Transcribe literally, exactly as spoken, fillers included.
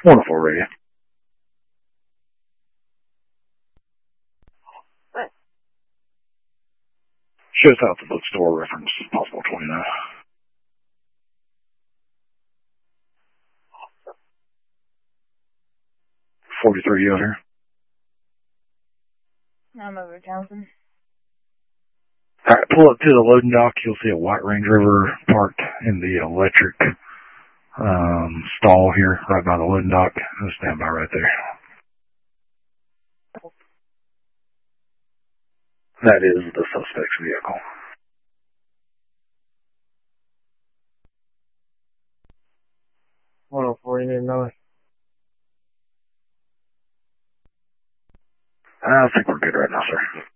Wonderful radio. Shows out the bookstore reference, possible twenty-nine. forty-three out here. I'm over Townsend. Alright, pull up to the loading dock. You'll see a white Range Rover parked in the electric um, stall here, right by the loading dock. I'll stand by right there. That is the suspect's vehicle. one oh four, you need another? I think we're good right now, sir.